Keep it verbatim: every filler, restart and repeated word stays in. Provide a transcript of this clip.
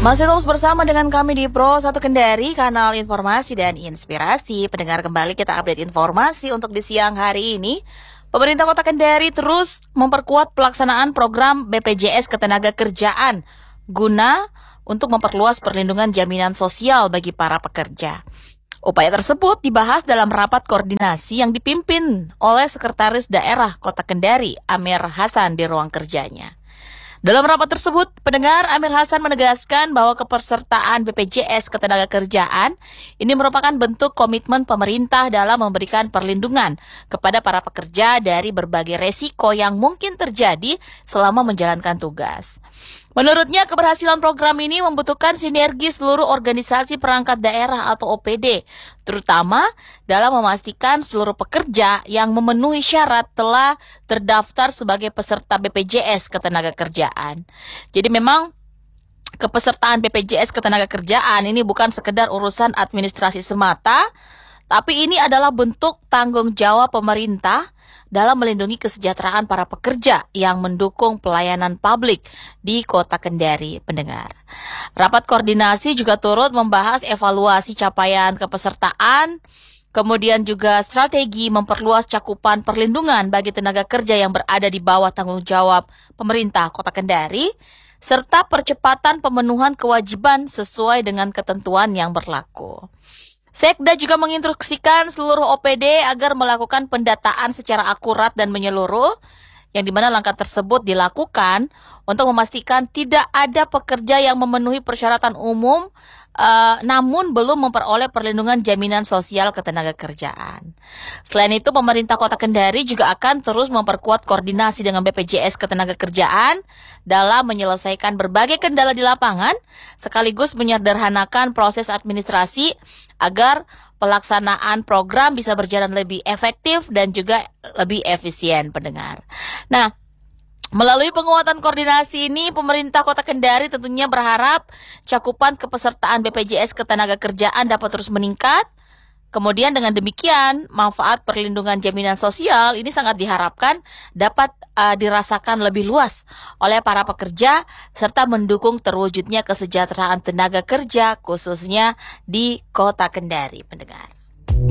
Masih terus bersama dengan kami di Pro satu Kendari, kanal informasi dan inspirasi. Pendengar, kembali kita update informasi untuk di siang hari ini. Pemerintah Kota Kendari terus memperkuat pelaksanaan program B P J S Ketenagakerjaan guna untuk memperluas perlindungan jaminan sosial bagi para pekerja. Upaya tersebut dibahas dalam rapat koordinasi yang dipimpin oleh Sekretaris Daerah Kota Kendari, Amir Hasan, di ruang kerjanya. Dalam rapat tersebut, pendengar, Amir Hasan menegaskan bahwa kepesertaan B P J S Ketenagakerjaan ini merupakan bentuk komitmen pemerintah dalam memberikan perlindungan kepada para pekerja dari berbagai resiko yang mungkin terjadi selama menjalankan tugas. Menurutnya, keberhasilan program ini membutuhkan sinergi seluruh organisasi perangkat daerah atau O P D, terutama dalam memastikan seluruh pekerja yang memenuhi syarat telah terdaftar sebagai peserta B P J S Ketenagakerjaan. Jadi memang kepesertaan B P J S Ketenagakerjaan ini bukan sekedar urusan administrasi semata, tapi ini adalah bentuk tanggung jawab pemerintah dalam melindungi kesejahteraan para pekerja yang mendukung pelayanan publik di Kota Kendari, pendengar. Rapat koordinasi juga turut membahas evaluasi capaian kepesertaan, kemudian juga strategi memperluas cakupan perlindungan bagi tenaga kerja yang berada di bawah tanggung jawab pemerintah Kota Kendari, serta percepatan pemenuhan kewajiban sesuai dengan ketentuan yang berlaku. Sekda juga menginstruksikan seluruh O P D agar melakukan pendataan secara akurat dan menyeluruh, yang dimana langkah tersebut dilakukan untuk memastikan tidak ada pekerja yang memenuhi persyaratan umum uh, namun belum memperoleh perlindungan jaminan sosial ketenagakerjaan. Selain itu, pemerintah Kota Kendari juga akan terus memperkuat koordinasi dengan B P J S Ketenagakerjaan dalam menyelesaikan berbagai kendala di lapangan, sekaligus menyederhanakan proses administrasi agar pelaksanaan program bisa berjalan lebih efektif dan juga lebih efisien, pendengar. Nah, melalui penguatan koordinasi ini, pemerintah Kota Kendari tentunya berharap cakupan kepesertaan B P J S Ketenagakerjaan dapat terus meningkat. Kemudian dengan demikian, manfaat perlindungan jaminan sosial ini sangat diharapkan dapat uh, dirasakan lebih luas oleh para pekerja serta mendukung terwujudnya kesejahteraan tenaga kerja khususnya di Kota Kendari, pendengar.